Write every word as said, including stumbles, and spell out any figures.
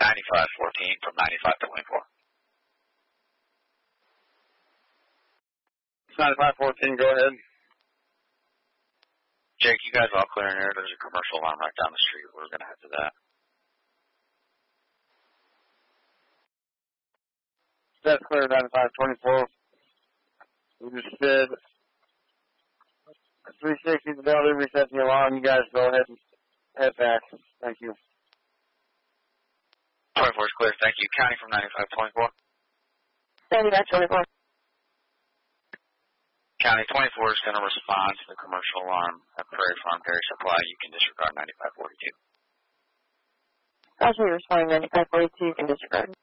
ninety-five fourteen from ninety-five twenty-four. ninety-five fourteen, go ahead. Jake, you guys all clear in here? There's a commercial alarm right down the street. We're going to head to that. That's clear, ninety-five twenty-four. We just said three sixty the building, reset the alarm. You guys go ahead and head back. Thank you. twenty-four is clear. Thank you. County from ninety-five twenty-four. ninety-five twenty-four. County twenty-four is going to respond to the commercial alarm at Prairie Farm Dairy Supply. You can disregard ninety-five forty-two. Roger, responding ninety-five forty-two. You can disregard.